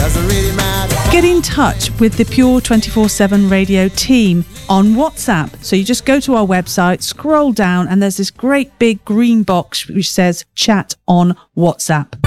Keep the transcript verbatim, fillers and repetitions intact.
doesn't really matter. Get in touch with the Pure twenty-four seven Radio team on WhatsApp. So you just go to our website, scroll down, and there's this great big green box which says chat on WhatsApp.